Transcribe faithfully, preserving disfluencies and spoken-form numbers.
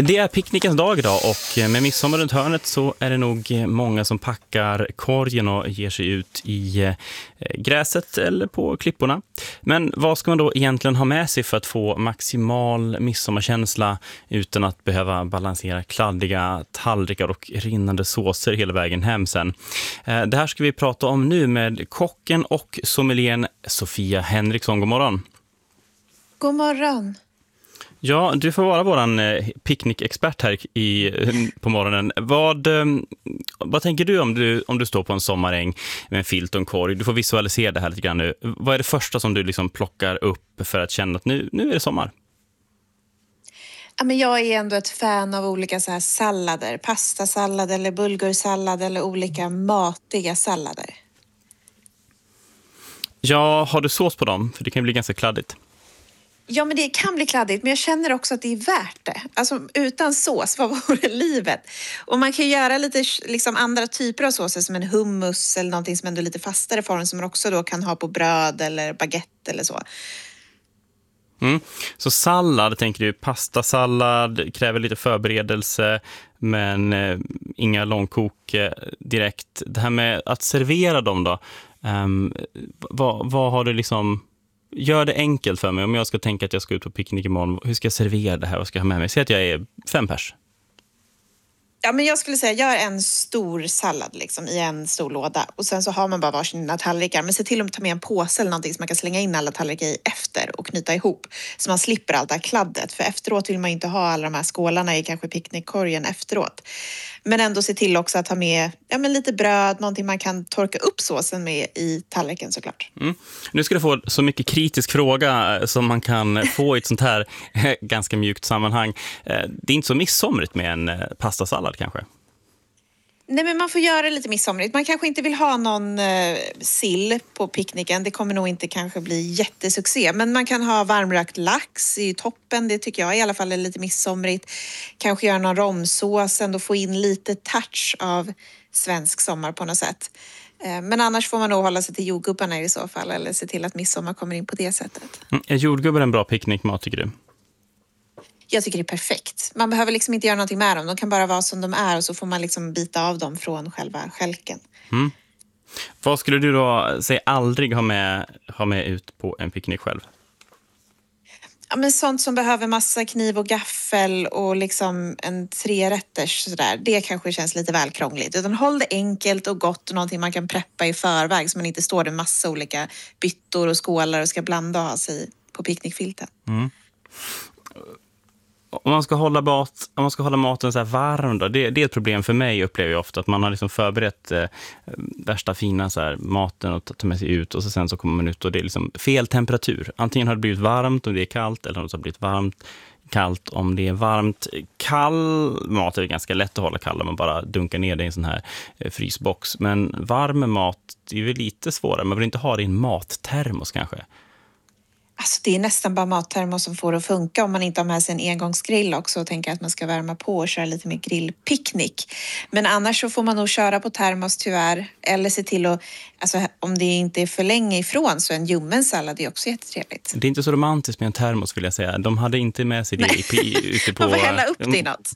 Det är picknickens dag idag och med midsommar runt hörnet så är det nog många som packar korgen och ger sig ut i gräset eller på klipporna. Men vad ska man då egentligen ha med sig för att få maximal midsommarkänsla utan att behöva balansera kladdiga tallrikar och rinnande såser hela vägen hem sen? Det här ska vi prata om nu med kocken och sommelieren Sofia Henriksson. God morgon. God morgon. Ja, du får vara våran picknickexpert här i, på morgonen. Vad, vad tänker du om, du om du står på en sommaräng med en filt och en korg? Du får visualisera det här lite grann nu. Vad är det första som du liksom plockar upp för att känna att nu, nu är det sommar? Ja, men jag är ändå ett fan av olika så här sallader. Pastasallad eller bulgursallad eller olika matiga sallader. Ja, har du sås på dem? För det kan bli ganska kladdigt. Ja, men det kan bli kladdigt, men jag känner också att det är värt det. Alltså utan sås, vad vore livet? Och man kan göra lite liksom, andra typer av såser som en hummus eller någonting som ändå är lite fastare form som man också då kan ha på bröd eller baguette eller så. Mm. Så sallad, tänker du, pastasallad kräver lite förberedelse men eh, inga långkok eh, direkt. Det här med att servera dem då, um, vad, vad har du liksom... Gör det enkelt för mig. Om jag ska tänka att jag ska ut på picknick imorgon, hur ska jag servera det här? Vad ska jag ha med mig? Säg att jag är fem pers. Ja, men jag skulle säga, gör en stor sallad liksom, i en stor låda. Och sen så har man bara varsina tallrikar. Men se till att ta med en påse eller någonting som man kan slänga in alla tallrikar i efter och knyta ihop. Så man slipper allt det här kladdet. För efteråt vill man inte ha alla de här skålarna i kanske picknickkorgen efteråt. Men ändå se till också att ta med ja, men lite bröd, någonting man kan torka upp såsen med i tallriken såklart. Mm. Nu ska du få så mycket kritisk fråga som man kan få i ett sånt här ganska mjukt sammanhang. Det är inte så midsomrigt med en pastasallad kanske? Nej, men man får göra det lite midsomrigt. Man kanske inte vill ha någon eh, sill på picknicken. Det kommer nog inte kanske bli jättesuccé. Men man kan ha varmrökt lax i toppen. Det tycker jag i alla fall är lite midsomrigt. Kanske göra någon romsås och få in lite touch av svensk sommar på något sätt. Eh, men annars får man nog hålla sig till jordgubbarna i så fall. Eller se till att midsommar kommer in på det sättet. Mm. Är jordgubbar en bra picknickmat tycker du? Jag tycker det är perfekt. Man behöver liksom inte göra någonting med dem. De kan bara vara som de är och så får man liksom bita av dem från själva skälken. Mm. Vad skulle du då säga aldrig ha med, ha med ut på en picknick själv? Ja, men sånt som behöver massa kniv och gaffel och liksom en trerätters sådär. Det kanske känns lite väl krångligt. Utan håll det enkelt och gott och någonting man kan preppa i förväg så man inte står där massa olika byttor och skålar och ska blanda och ha sig på picknickfilten. Mm. Om man ska hålla, mat, om man ska hålla maten så här varm då, det, det är ett problem för mig upplever jag ofta. Att man har liksom förberett eh, värsta fina så här, maten och tar med sig ut och så sen så kommer man ut och det är liksom fel temperatur. Antingen har det blivit varmt om det är kallt eller om det har blivit varmt kallt om det är varmt. Kall mat är ganska lätt att hålla kall om man bara dunkar ner det i en sån här eh, frysbox. Men varm mat det är ju lite svårare. Man vill inte ha det i en mattermos kanske. Alltså det är nästan bara mattermos som får det att funka om man inte har med sig en engångsgrill också och tänker att man ska värma på och köra lite mer grillpicknick. Men annars så får man nog köra på termos tyvärr. Eller se till att, alltså om det inte är för länge ifrån så en ljummen sallad är också jättetrevligt. Det är inte så romantiskt med en termos vill jag säga. De hade inte med sig det i, ute på... Man får hälla upp det i något.